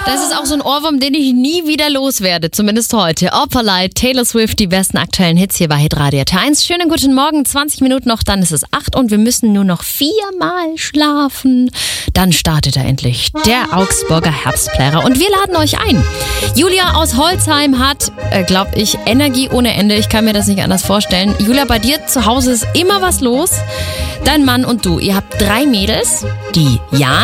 Das ist auch so ein Ohrwurm, den ich nie wieder loswerde, zumindest heute. Opalite, Taylor Swift, die besten aktuellen Hits hier bei Hitradio T1. Schönen guten Morgen, 20 Minuten noch, dann ist es 8 und wir müssen nur noch 4-mal schlafen. Dann startet er endlich, der Augsburger Herbstplärer. Und wir laden euch ein. Julia aus Holzheim hat, glaube ich, Energie ohne Ende. Ich kann mir das nicht anders vorstellen. Julia, bei dir zu Hause ist immer was los. Dein Mann und du, ihr habt 3 Mädels, die Jana,